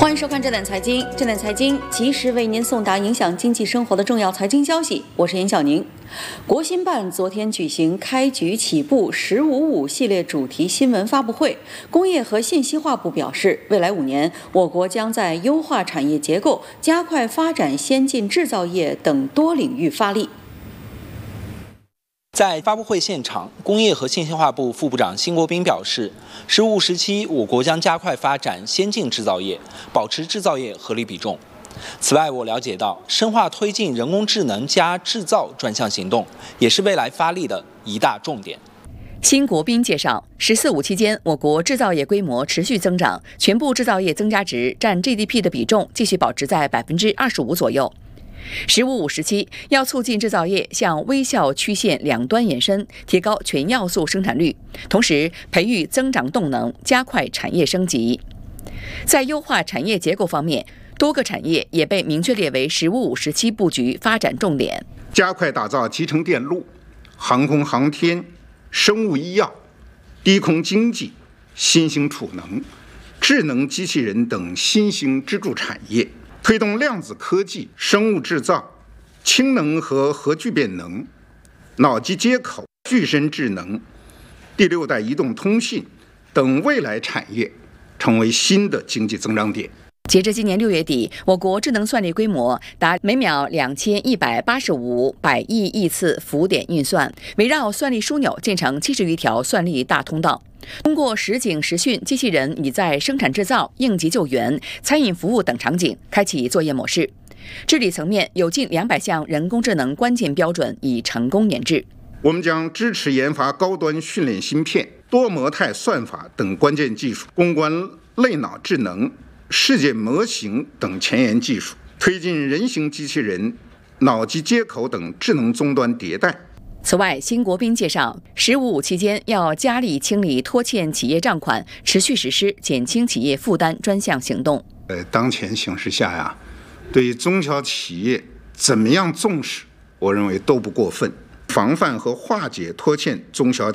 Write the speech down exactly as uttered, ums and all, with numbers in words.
欢迎收看《这点财经》，这点财经及时为您送达影响经济生活的重要财经消息。我是严晓宁。国新办昨天举行开局起步“十五五”系列主题新闻发布会，工业和信息化部表示，未来五年，我国将在优化产业结构、加快发展先进制造业等多领域发力。 在发布会现场，工业和信息化部副部长辛国斌表示，十五时期我国将加快发展先进制造业，保持制造业合理比重。此外，我了解到，深化推进人工智能加制造专项行动，也是未来发力的一大重点。 辛国斌介绍，十四五期间，我国制造业规模持续增长，全部制造业增加值占 G D P 的比重继续保持在百分之二十五左右。十五五时期要促进制造业向微笑曲线两端延伸，提高全要素生产率，同时培育增长动能，加快产业升级。在优化产业结构方面，多个产业也被明确列为十五五时期布局发展重点， 加快打造集成电路、航空航天、生物医药、低空经济、新型储能、智能机器人等新兴支柱产业。推动量子科技、生物制造、氢能和核聚变能、脑机接口、具身智能、第六代移动通信等未来产业成为新的经济增长点。 截至今年六月底，我国智能算力规模达每秒两千一百八十五百亿亿次浮点运算，围绕算力枢纽建成七十余条算力大通道。通过实景实训，机器人已在生产制造、应急救援、餐饮服务等场景开启作业模式。治理层面，有近两百项人工智能关键标准已成功研制。 我们将支持研发高端训练芯片、多模态算法等关键技术，攻关类脑智能、世界模型等前沿技术，推进人形机器人、脑机接口等智能终端迭代。 此外，辛国斌介绍，十五五期间要加力清理拖欠企业账款，持续实施减轻企业负担专项行动。 呃，当前形势下呀，对于中小企业怎么样重视，我认为都不过分。防范和化解拖欠中小